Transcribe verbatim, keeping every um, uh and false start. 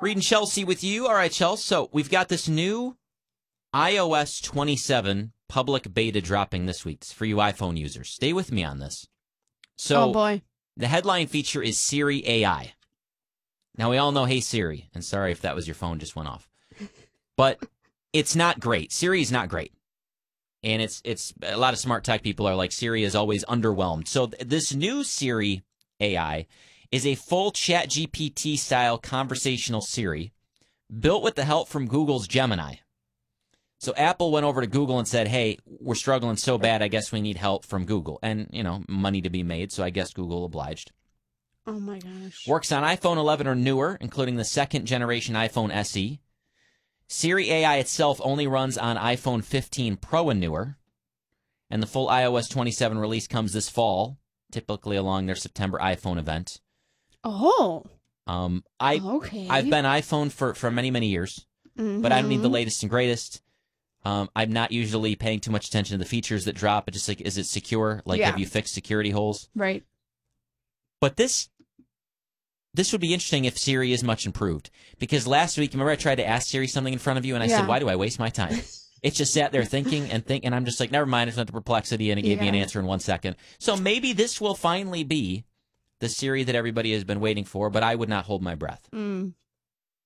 Reed and Chelsea with you. All right, Chelsea. So we've got this new i O S twenty-seven public beta dropping this week for you iPhone users. Stay with me on this. So oh, boy. The headline feature is Siri A I. Now, we all know Hey Siri, and sorry if that was your phone just went off. But it's not great. Siri is not great. And it's it's a lot of smart tech people are like, Siri is always underwhelmed. So th- this new Siri A I is a full ChatGPT style conversational Siri built with the help from Google's Gemini. So Apple went over to Google and said, hey, we're struggling so bad, I guess we need help from Google. And, you know, money to be made, so I guess Google obliged. Oh, my gosh. Works on iPhone eleven or newer, including the second generation iPhone S E. Siri A I itself only runs on iPhone fifteen Pro and newer. And the full i O S twenty-seven release comes this fall, typically along their September iPhone event. Oh. Um, I, okay. I've been iPhone for, for many, many years, mm-hmm. but I don't need the latest and greatest. Um, I'm not usually paying too much attention to the features that drop. It's just like, is it secure? Like, yeah. have you fixed security holes? Right. But this this would be interesting if Siri is much improved. Because last week, remember I tried to ask Siri something in front of you, and I yeah. said, why do I waste my time? It just sat there thinking and think, and I'm just like, never mind, it's not the perplexity, and it gave yeah. me an answer in one second. So maybe this will finally be the Siri that everybody has been waiting for, but I would not hold my breath. Mm.